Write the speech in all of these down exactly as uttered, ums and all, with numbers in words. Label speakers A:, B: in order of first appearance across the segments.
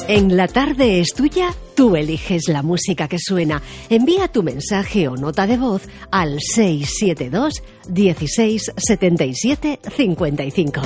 A: En La Tarde es Tuya, tú eliges la música que suena. Envía tu mensaje o nota de voz al seis siete dos, dieciséis, setenta y siete, cincuenta y cinco.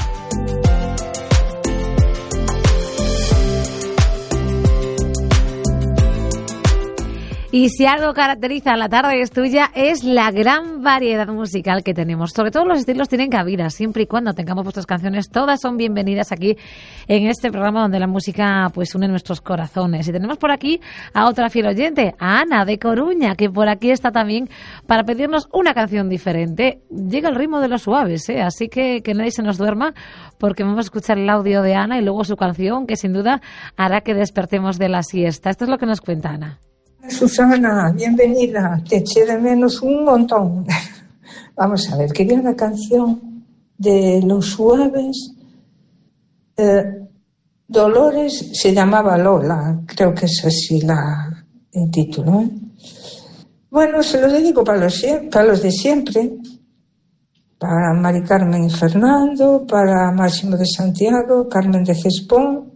B: Y si algo caracteriza a La Tarde es Tuya es la gran variedad musical que tenemos. Sobre todo los estilos tienen cabida, siempre y cuando tengamos vuestras canciones, todas son bienvenidas aquí en este programa donde la música pues une nuestros corazones. Y tenemos por aquí a otra fiel oyente, a Ana de Coruña, que por aquí está también para pedirnos una canción diferente. Llega el ritmo de los suaves, ¿eh? Así que que nadie se nos duerma, porque vamos a escuchar el audio de Ana y luego su canción, que sin duda hará que despertemos de la siesta. Esto es lo que nos cuenta Ana.
C: Susana, bienvenida, te eché de menos un montón. Vamos a ver, quería una canción de Los Suaves. eh, Dolores se llamaba Lola, creo que es así la, el título, ¿eh? Bueno, se lo dedico para los, para los de siempre, para Mari Carmen y Fernando, para Máximo de Santiago, Carmen de Cespón,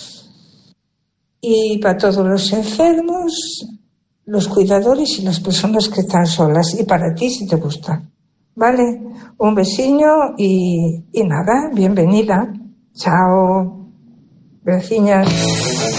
C: y para todos los enfermos, los cuidadores y las personas que están solas. Y para ti, si te gusta. ¿Vale? Un besiño y, y nada, bienvenida. Chao. Gracias.